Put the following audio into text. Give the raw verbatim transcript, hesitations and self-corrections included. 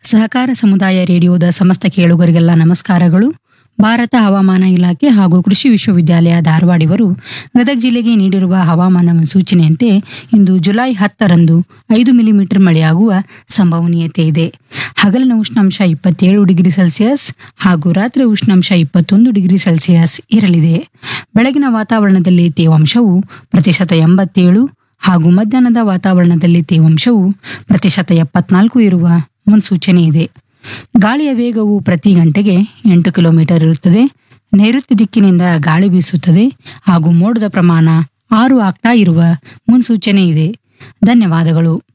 ಸಹಕಾರ ಸಮುದಾಯ ರೇಡಿಯೋದ ಸಮಸ್ತ ಕೇಳುಗರಿಗೆಲ್ಲ ನಮಸ್ಕಾರಗಳು. ಭಾರತ ಹವಾಮಾನ ಇಲಾಖೆ ಹಾಗೂ ಕೃಷಿ ವಿಶ್ವವಿದ್ಯಾಲಯ ಧಾರವಾಡಿವರು ಗದಗ ಜಿಲ್ಲೆಗೆ ನೀಡಿರುವ ಹವಾಮಾನ ಮುನ್ಸೂಚನೆಯಂತೆ ಇಂದು ಜುಲೈ ಹತ್ತರಂದು ಐದು ಮಿಲಿಮೀಟರ್ ಮಳೆಯಾಗುವ ಸಂಭವನೀಯತೆ ಇದೆ. ಹಗಲಿನ ಉಷ್ಣಾಂಶ ಇಪ್ಪತ್ತೇಳು ಡಿಗ್ರಿ ಸೆಲ್ಸಿಯಸ್ ಹಾಗೂ ರಾತ್ರಿ ಉಷ್ಣಾಂಶ ಇಪ್ಪತ್ತೊಂದು ಡಿಗ್ರಿ ಸೆಲ್ಸಿಯಸ್ ಇರಲಿದೆ. ಬೆಳಗಿನ ವಾತಾವರಣದಲ್ಲಿ ತೇವಾಂಶವು ಪ್ರತಿಶತ ಎಂಬತ್ತೇಳು ಹಾಗೂ ಮಧ್ಯಾಹ್ನದ ವಾತಾವರಣದಲ್ಲಿ ತೇವಾಂಶವು ಪ್ರತಿಶತ ಎಪ್ಪತ್ನಾಲ್ಕು ಇರುವ ಮುನ್ಸೂಚನೆ ಇದೆ. ಗಾಳಿಯ ವೇಗವು ಪ್ರತಿ ಗಂಟೆಗೆ ಎಂಟು ಕಿಲೋಮೀಟರ್ ಇರುತ್ತದೆ. ನೈಋತ್ಯ ದಿಕ್ಕಿನಿಂದ ಗಾಳಿ ಬೀಸುತ್ತದೆ ಹಾಗೂ ಮೋಡದ ಪ್ರಮಾಣ ಆರು ಆಕ್ಟಾ ಇರುವ ಮುನ್ಸೂಚನೆ ಇದೆ. ಧನ್ಯವಾದಗಳು.